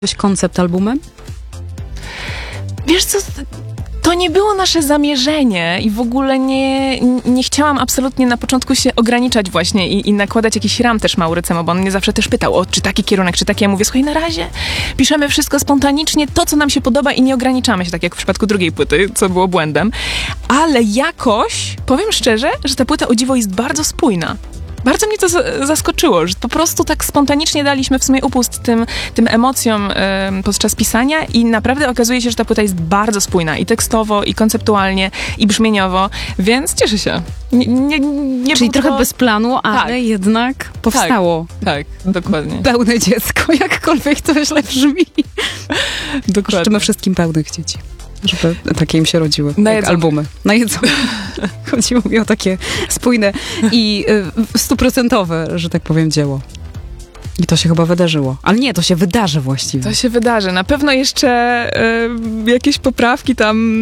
koncept albumem? Wiesz co, to nie było nasze zamierzenie i w ogóle nie chciałam absolutnie na początku się ograniczać właśnie i nakładać jakiś ram też Maurycemu, bo on mnie zawsze też pytał, czy taki kierunek, czy taki. Ja mówię, słuchaj, na razie piszemy wszystko spontanicznie, to co nam się podoba i nie ograniczamy się, tak jak w przypadku drugiej płyty, co było błędem, ale jakoś, powiem szczerze, że ta płyta o dziwo jest bardzo spójna. Bardzo mnie to zaskoczyło, że po prostu tak spontanicznie daliśmy w sumie upust tym emocjom podczas pisania i naprawdę okazuje się, że ta płyta jest bardzo spójna i tekstowo, i konceptualnie, i brzmieniowo, więc cieszę się. Czyli trochę bez planu, ale tak, jednak powstało. Tak, dokładnie. Pełne dziecko, jakkolwiek to źle brzmi. Dokładnie. Życzymy wszystkim pełnych dzieci, żeby takie im się rodziły, jak albumy. Na jedzenie. Chodziło mi o takie spójne i 100%, że tak powiem, dzieło. I to się chyba wydarzyło. Ale nie, to się wydarzy właściwie. To się wydarzy. Na pewno jeszcze jakieś poprawki tam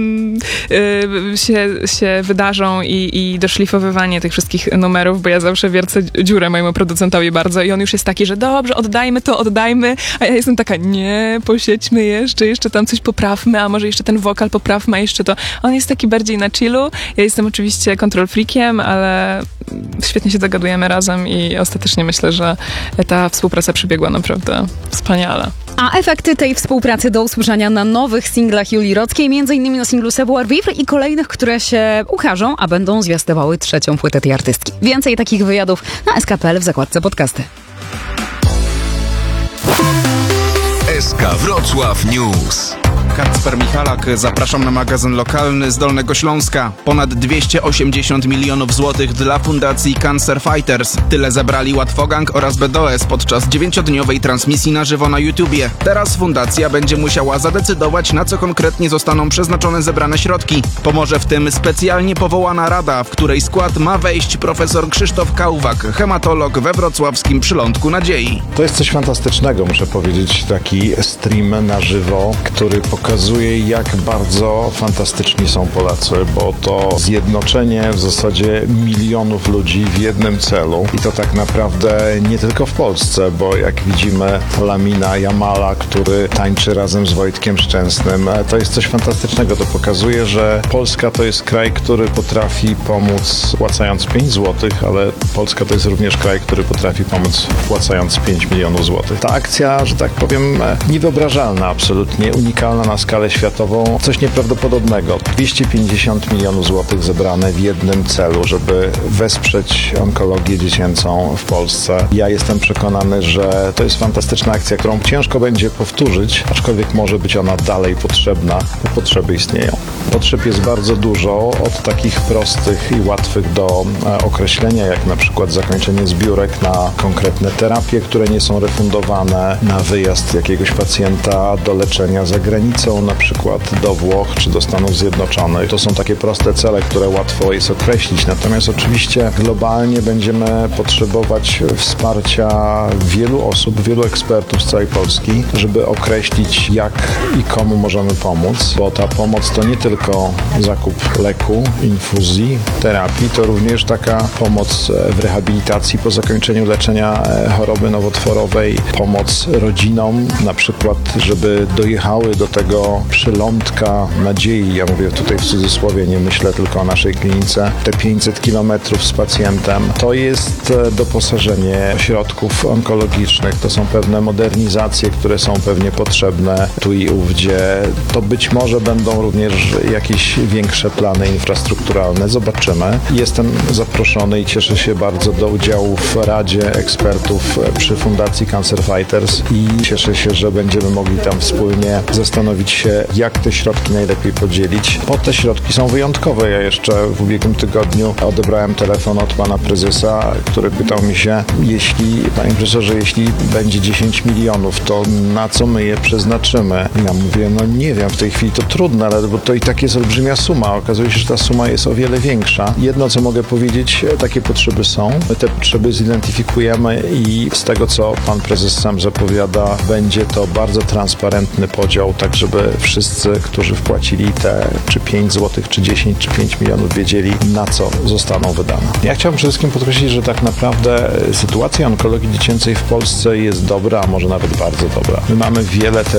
się wydarzą i doszlifowywanie tych wszystkich numerów, bo ja zawsze wiercę dziurę mojemu producentowi bardzo i on już jest taki, że dobrze, oddajmy, a ja jestem taka, nie, posiedźmy jeszcze tam coś poprawmy, a może jeszcze ten wokal poprawmy, a jeszcze to. On jest taki bardziej na chillu. Ja jestem oczywiście control freakiem, ale świetnie się dogadujemy razem i ostatecznie myślę, że ta współpraca przebiegła naprawdę wspaniale. A efekty tej współpracy do usłyszenia na nowych singlach Julii Rockiej, m.in. na singlu Savoir Vivre i kolejnych, które się ukażą, a będą zwiastowały trzecią płytę tej artystki. Więcej takich wywiadów na SK.pl w zakładce podcasty. SK Wrocław News. Kacper Michalak, zapraszam na magazyn lokalny z Dolnego Śląska. Ponad 280 milionów złotych dla Fundacji Cancer Fighters. Tyle zebrali Łatwogang oraz BDOS podczas 9-dniowej transmisji na żywo na YouTubie. Teraz fundacja będzie musiała zadecydować, na co konkretnie zostaną przeznaczone zebrane środki. Pomoże w tym specjalnie powołana rada, w której skład ma wejść profesor Krzysztof Kałwak, hematolog we wrocławskim Przylądku Nadziei. To jest coś fantastycznego, muszę powiedzieć, taki stream na żywo, który pokazuje, jak bardzo fantastyczni są Polacy, bo to zjednoczenie w zasadzie milionów ludzi w jednym celu i to tak naprawdę nie tylko w Polsce, bo jak widzimy Lamina Jamala, który tańczy razem z Wojtkiem Szczęsnym, to jest coś fantastycznego. To pokazuje, że Polska to jest kraj, który potrafi pomóc wpłacając 5 zł, ale Polska to jest również kraj, który potrafi pomóc wpłacając 5 milionów złotych. Ta akcja, że tak powiem, niewyobrażalna, absolutnie unikalna na skalę światową, coś nieprawdopodobnego. 250 milionów złotych zebrane w jednym celu, żeby wesprzeć onkologię dziecięcą w Polsce. Ja jestem przekonany, że to jest fantastyczna akcja, którą ciężko będzie powtórzyć, aczkolwiek może być ona dalej potrzebna, bo potrzeby istnieją. Potrzeb jest bardzo dużo, od takich prostych i łatwych do określenia, jak na przykład zakończenie zbiórek na konkretne terapie, które nie są refundowane, na wyjazd jakiegoś pacjenta do leczenia za granicą, na przykład do Włoch czy do Stanów Zjednoczonych. To są takie proste cele, które łatwo jest określić. Natomiast oczywiście globalnie będziemy potrzebować wsparcia wielu osób, wielu ekspertów z całej Polski, żeby określić, jak i komu możemy pomóc, bo ta pomoc to nie tylko zakup leku, infuzji, terapii, to również taka pomoc w rehabilitacji po zakończeniu leczenia choroby nowotworowej, pomoc rodzinom, na przykład, żeby dojechały do tego przylądka nadziei. Ja mówię tutaj w cudzysłowie, nie myślę tylko o naszej klinice. Te 500 kilometrów z pacjentem to jest doposażenie środków onkologicznych. To są pewne modernizacje, które są pewnie potrzebne tu i ówdzie. To być może będą również jakieś większe plany infrastrukturalne. Zobaczymy. Jestem zaproszony i cieszę się bardzo do udziału w Radzie Ekspertów przy Fundacji Cancer Fighters i cieszę się, że będziemy mogli tam wspólnie zastanowić się, jak te środki najlepiej podzielić, bo te środki są wyjątkowe. Ja jeszcze w ubiegłym tygodniu odebrałem telefon od pana prezesa, który pytał mi się, panie profesorze, jeśli będzie 10 milionów, to na co my je przeznaczymy? Ja mówię, no nie wiem, w tej chwili to trudne, ale bo to i tak jest olbrzymia suma. Okazuje się, że ta suma jest o wiele większa. Jedno, co mogę powiedzieć, takie potrzeby są. My te potrzeby zidentyfikujemy i z tego, co pan prezes sam zapowiada, będzie to bardzo transparentny podział, tak żeby żeby wszyscy, którzy wpłacili te czy 5 zł, czy 10, czy 5 milionów wiedzieli, na co zostaną wydane. Ja chciałbym przede wszystkim podkreślić, że tak naprawdę sytuacja onkologii dziecięcej w Polsce jest dobra, a może nawet bardzo dobra. My mamy wiele